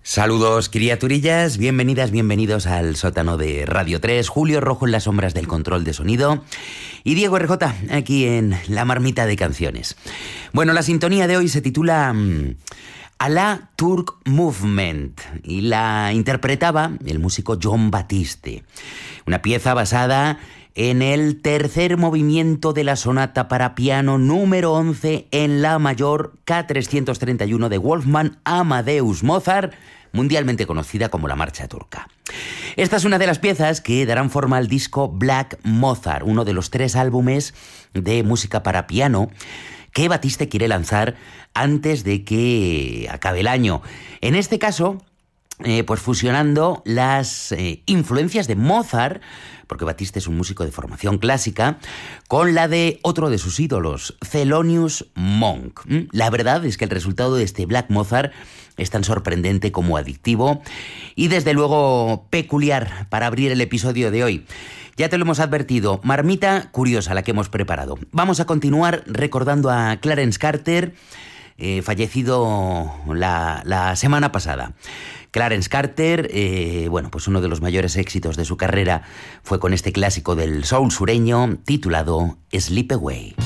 Saludos, criaturillas, bienvenidas, bienvenidos al sótano de Radio 3, Julio Rojo en las sombras del control de sonido y Diego RJ aquí en la marmita de canciones. Bueno, la sintonía de hoy se titula Allah Turk Movement y la interpretaba el músico Jon Batiste, una pieza basada en el tercer movimiento de la sonata para piano número 11 en la mayor K331 de Wolfgang Amadeus Mozart, mundialmente conocida como la Marcha Turca. Esta es una de las piezas que darán forma al disco Black Mozart, uno de los 3 álbumes de música para piano que Batiste quiere lanzar antes de que acabe el año. En este caso, pues fusionando las influencias de Mozart, porque Batiste es un músico de formación clásica, con la de otro de sus ídolos, Thelonious Monk. La verdad es que el resultado de este Black Mozart es tan sorprendente como adictivo y desde luego peculiar para abrir el episodio de hoy. Ya te lo hemos advertido, marmita curiosa la que hemos preparado. Vamos a continuar recordando a Clarence Carter, fallecido la semana pasada. Clarence Carter, pues uno de los mayores éxitos de su carrera fue con este clásico del soul sureño titulado Sleep Away.